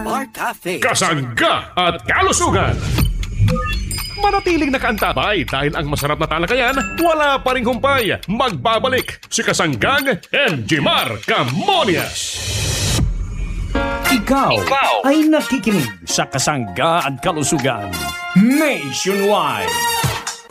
Bar Cafe. Kasangga at kalusugan. Manatiling nakaantabay dahil ang masarap na talakayan wala pa ring humpay. Magbabalik si Kasanggang and Jimar Camonias. Ikaw ay nakikinig sa Kasangga at Kalusugan Nationwide.